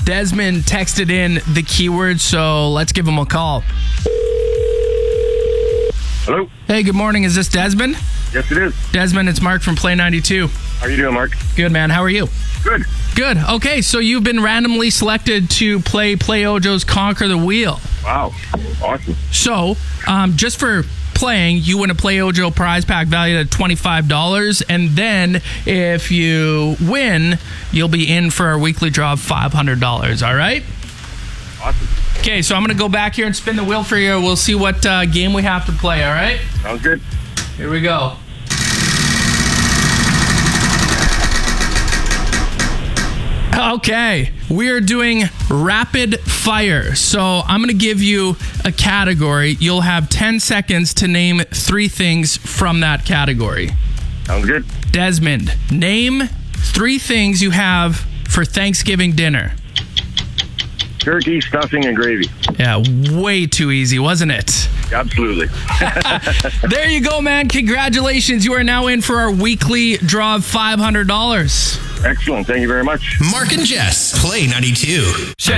Desmond texted in the keyword, so let's give him a call. Hello? Hey, good morning. Is this Desmond? Yes, it is. Desmond, it's Mark from Play 92. How are you doing, Mark? Good, man. How are you? Good. Good. Okay, so you've been randomly selected to play Ojo's Conquer the Wheel. Wow. Awesome. So, just for playing, you win a Play Ojo prize pack valued at $25, and then if you win, you'll be in for our weekly draw of $500. All right? Awesome. Okay, so I'm going to go back here and spin the wheel for you. We'll see what game we have to play, all right? Sounds good. Here we go. Okay, we are doing rapid fire. So I'm going to give you a category. You'll have 10 seconds to name 3 things from that category. Sounds good. Desmond, name 3 things you have for Thanksgiving dinner. Turkey, stuffing, and gravy. Yeah, way too easy, wasn't it? Absolutely. There you go, man. Congratulations. You are now in for our weekly draw of $500. Excellent. Thank you very much. Mark and Jess, Play 92.